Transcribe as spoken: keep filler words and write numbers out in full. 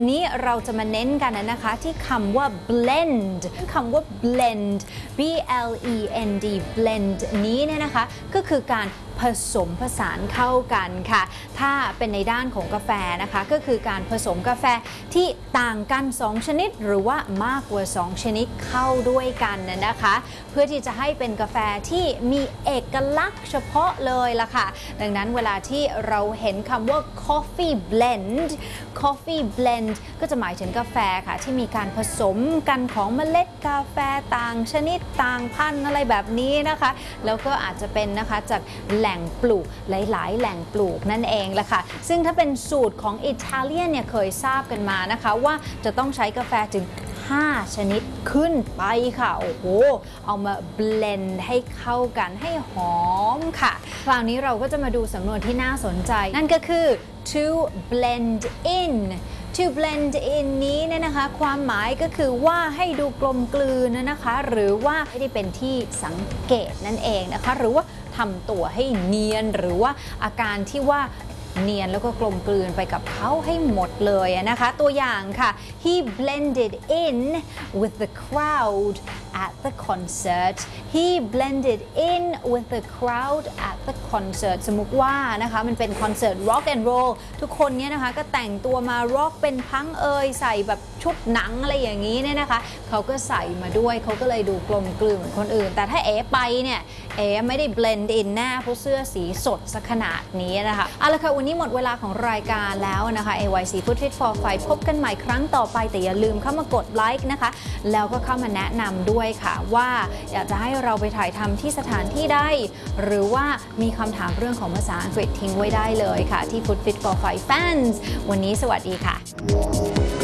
นี้เราจะมาเน้นกันนะคะที่คำว่า blend คำว่า blend b l e n d blend นี้เนี่ยนะคะก็คือการผสมผสานเข้ากันค่ะถ้าเป็นในด้านของกาแฟนะคะก็คือการผสมกาแฟที่ต่างกันสองชนิดหรือว่ามากกว่าสองชนิดเข้าด้วยกันนะคะเพื่อที่จะให้เป็นกาแฟที่มีเอกลักษณ์เฉพาะเลยล่ะค่ะดังนั้นเวลาที่เราเห็นคำว่า coffee blend coffee blend ก็จะหมายถึงกาแฟค่ะที่มีการผสมกันของเมล็ดกาแฟต่างชนิดต่างพันธุ์อะไรแบบนี้นะคะแล้วก็อาจจะเป็นนะคะจากแหล่งปลูกหลายๆแหล่งปลูกนั่นเองแหละค่ะซึ่งถ้าเป็นสูตรของอิตาเลียนเนี่ยเคยทราบกันมานะคะว่าจะต้องใช้กาแฟถึงห้าชนิดขึ้นไปค่ะโอ้โหเอามาเบลนด์ให้เข้ากันให้หอมค่ะคราวนี้เราก็จะมาดูสำนวนที่น่าสนใจนั่นก็คือ to blend in to blend in นี้เนี่ยนะคะความหมายก็คือว่าให้ดูกลมกลืนนะคะหรือว่าไม่ได้เป็นที่สังเกตนั่นเองนะคะหรือว่าทำตัวให้เนียนหรือว่าอาการที่ว่าเนียนแล้วก็กลมกลืนไปกับเขาให้หมดเลยนะคะตัวอย่างค่ะ he blended in with the crowd at the concert he blended in with the crowd at the concert สมมุติว่านะคะมันเป็นคอนเสิร์ต rock and roll ทุกคนเนี่ยนะคะก็แต่งตัวมา rock เป็นพังเอยใส่แบบชุดหนังอะไรอย่างนี้เนี่ยนะคะเขาก็ใส่มาด้วยเขาก็เลยดูกลมกลืนเหมือนคนอื่นแต่ถ้าเอ๋ไปเนี่ยเอ๋ไม่ได้ blend in แน่เพราะเสื้อสีสดสักขนาดนี้นะคะเอาละค่ะวันนี้หมดเวลาของรายการแล้วนะคะ เอ วาย ซี Food Fit for Five พบกันใหม่ครั้งต่อไปแต่อย่าลืมเข้ามากดไลค์นะคะแล้วก็เข้ามาแนะนำด้วยค่ะว่าอยากจะให้เราไปถ่ายทำที่สถานที่ใดหรือว่ามีคำถามเรื่องของภาษาอังกฤษทิ้งไว้ได้เลยค่ะที่ Food Fit for Five Fans วันนี้สวัสดีค่ะ